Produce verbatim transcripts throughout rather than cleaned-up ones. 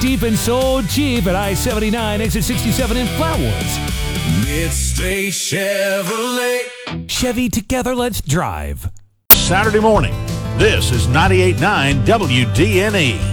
deep and so cheap at I seventy-nine, exit sixty-seven in Flatwoods. Midstate Chevrolet. Chevy, together, let's drive. Saturday morning, this is ninety-eight point nine W D N E.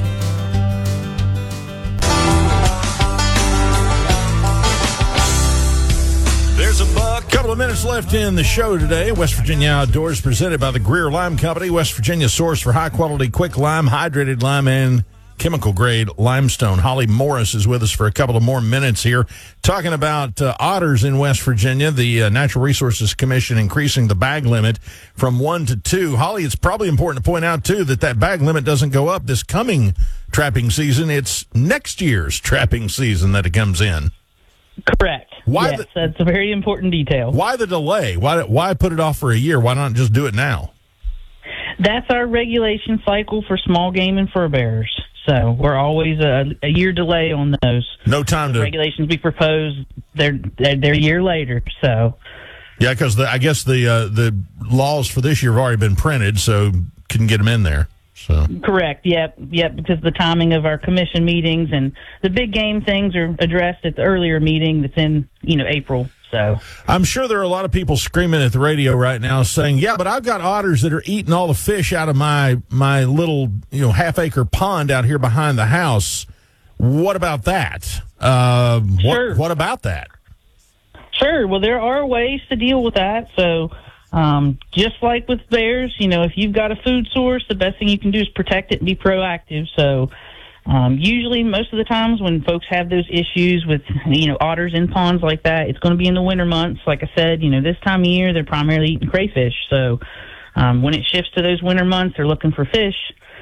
There's a buck. Couple of minutes left in the show today. West Virginia Outdoors presented by the Greer Lime Company, West Virginia source for high-quality quick lime, hydrated lime, and chemical-grade limestone. Holly Morris is with us for a couple of more minutes here, talking about uh, otters in West Virginia, the uh, Natural Resources Commission increasing the bag limit from one to two. Holly, it's probably important to point out, too, that that bag limit doesn't go up this coming trapping season. It's next year's trapping season that it comes in. Correct. Why yes, the, that's a very important detail. Why the delay? Why, why put it off for a year? Why not just do it now? That's our regulation cycle for small game and fur bearers. So we're always a, a year delay on those. No time the to regulations we propose. They're they're, they're a year later. So yeah, because I guess the uh, the laws for this year have already been printed, so couldn't get them in there. So correct. Yep. Yep. Because the timing of our commission meetings and the big game things are addressed at the earlier meeting that's in you know April. So I'm sure there are a lot of people screaming at the radio right now saying, yeah, but I've got otters that are eating all the fish out of my my little, you know, half acre pond out here behind the house. What about that? Uh, sure. What, what about that? Sure. Well, there are ways to deal with that. So um, just like with bears, you know, if you've got a food source, the best thing you can do is protect it and be proactive. So Um, usually, most of the times when folks have those issues with, you know, otters in ponds like that, it's going to be in the winter months. Like I said, you know, this time of year, they're primarily eating crayfish. So um, when it shifts to those winter months, they're looking for fish.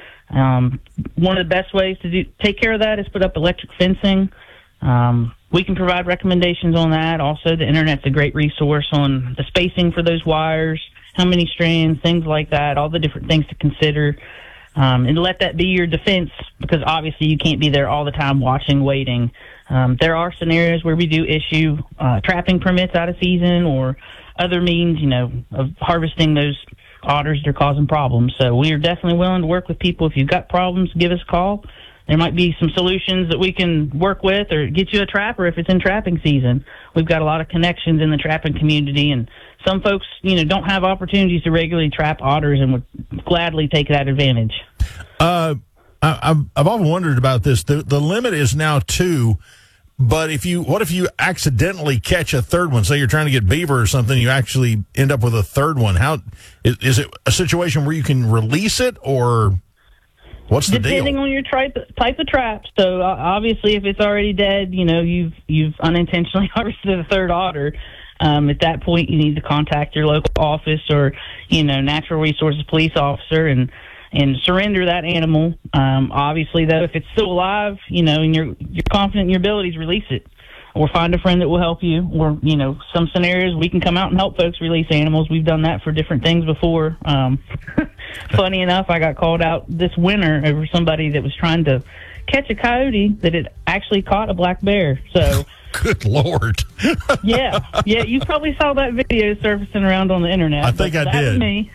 Um, one of the best ways to do, take care of that is put up electric fencing. Um, we can provide recommendations on that. Also, the Internet's a great resource on the spacing for those wires, how many strands, things like that, all the different things to consider. Um, and let that be your defense, because obviously you can't be there all the time watching, waiting. Um, there are scenarios where we do issue uh, trapping permits out of season or other means, you know, of harvesting those otters that are causing problems. So we are definitely willing to work with people. If you've got problems, give us a call. There might be some solutions that we can work with or get you a trapper if it's in trapping season. We've got a lot of connections in the trapping community, and some folks, you know, don't have opportunities to regularly trap otters and would gladly take that advantage. Uh, I, I've, I've often wondered about this. The, the limit is now two, but if you, what if you accidentally catch a third one? Say you're trying to get beaver or something, you actually end up with a third one. How is, is it a situation where you can release it, or what's the Depending deal? on your type, type of trap. So uh, obviously, if it's already dead, you know, you've you've unintentionally harvested a third otter. Um, at that point, you need to contact your local office or, you know, natural resources police officer and and surrender that animal. Um, obviously, though, if it's still alive, you know, and you're you're confident in your abilities, release it, or find a friend that will help you. Or, you know, some scenarios we can come out and help folks release animals. We've done that for different things before. Um, funny enough, I got called out this winter over somebody that was trying to catch a coyote that had actually caught a black bear. So. Good Lord. yeah, yeah. You probably saw that video surfacing around on the internet. I think I that did. Was me.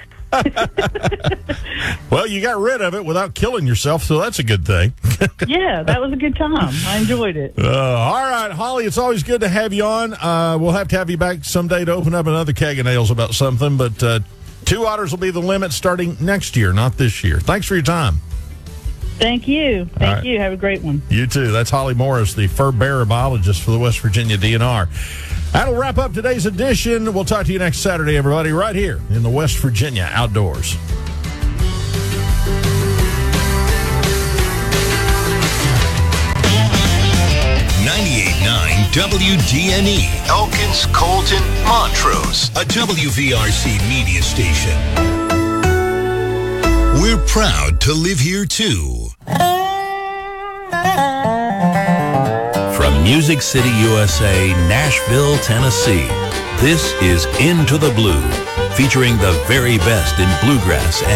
Well, you got rid of it without killing yourself, so that's a good thing. Yeah, that was a good time. I enjoyed it. Uh, all right, Holly, it's always good to have you on. Uh, we'll have to have you back someday to open up another keg of nails about something, but uh, two otters will be the limit starting next year, not this year. Thanks for your time. Thank you. Thank right. you. Have a great one. You too. That's Holly Morris, the fur bearer biologist for the West Virginia D N R. That'll wrap up today's edition. We'll talk to you next Saturday, everybody, right here in the West Virginia Outdoors. ninety-eight point nine W D N E, Elkins, Colton, Montrose, a W V R C media station. We're proud to live here, too. From Music City, U S A, Nashville, Tennessee, this is Into the Blue, featuring the very best in bluegrass and